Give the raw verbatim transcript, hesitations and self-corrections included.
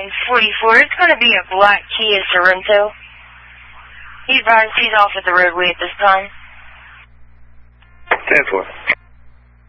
nine forty-four. It's going to be a black Kia Sorento. He advised he's off at the roadway at this time. ten four.